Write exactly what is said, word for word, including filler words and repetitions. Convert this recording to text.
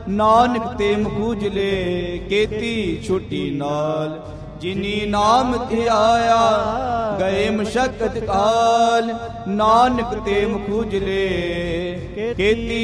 ਨਾਨਕ ਤੇ ਮੁਖੂਜਲੇ ਕੀਤੀ ਛੁੱਟੀ ਨਾਲ। ਜਿਨੀ ਨਾਮ ਧਿਆਇਆ ਗਏ ਮਸ਼ਕਤ ਕਾਲ, ਨਾਨਕ ਤੇ ਮੁਖੂਜਲੇ ਕੀਤੀ